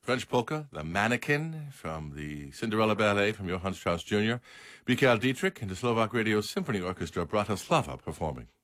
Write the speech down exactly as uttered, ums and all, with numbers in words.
French polka, The Mannequin, from the Cinderella Ballet from Johann Strauss Junior Michael Dietrich and the Slovak Radio Symphony Orchestra Bratislava performing.